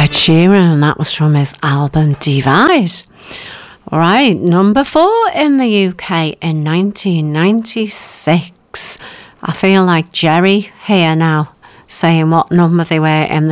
Ed Sheeran, and that was from his album Divide. All right, number 4 in the UK in 1996. I feel like Jerry here now, saying what number they were in the